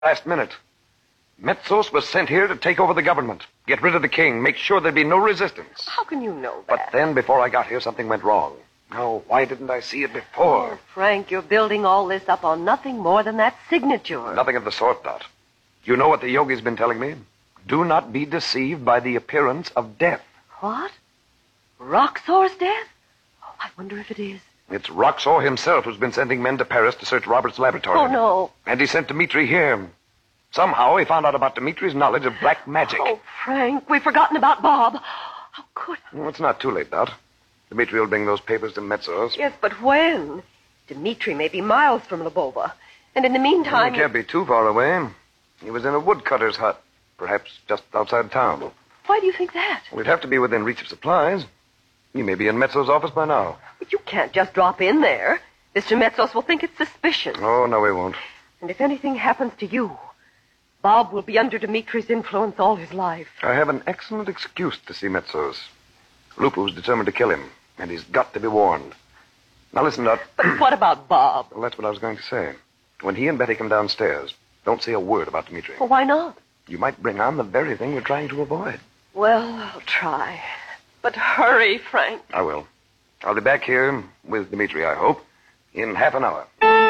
Last minute. Metzos was sent here to take over the government, get rid of the king, make sure there'd be no resistance. How can you know that? But then, before I got here, something went wrong. Oh, why didn't I see it before? Oh, Frank, you're building all this up on nothing more than that signature. Nothing of the sort, Dot. You know what the yogi's been telling me? Do not be deceived by the appearance of death. What? Roxor's death? Oh, I wonder if it is. It's Roxor himself who's been sending men to Paris to search Robert's laboratory. Oh, no. And he sent Dmitri here. Somehow he found out about Dmitri's knowledge of black magic. Oh, Frank, we've forgotten about Bob. How could... Well, it's not too late, Dot. Dmitri will bring those papers to Metzos. Yes, but when? Dmitri may be miles from Lobova. And in the meantime... He can't be too far away. He was in a woodcutter's hut, perhaps just outside town. Why do you think that? We'd have to be within reach of supplies. He may be in Metzos' office by now. But you can't just drop in there. Mr. Metzos will think it's suspicious. Oh, no, he won't. And if anything happens to you, Bob will be under Dmitri's influence all his life. I have an excellent excuse to see Metzos. Lupu's determined to kill him, and he's got to be warned. Now listen, Dot. But what about Bob? Well, that's what I was going to say. When he and Betty come downstairs, don't say a word about Dmitri. Well, why not? You might bring on the very thing we're trying to avoid. Well, I'll try. But hurry, Frank. I will. I'll be back here with Dmitri, I hope, in half an hour.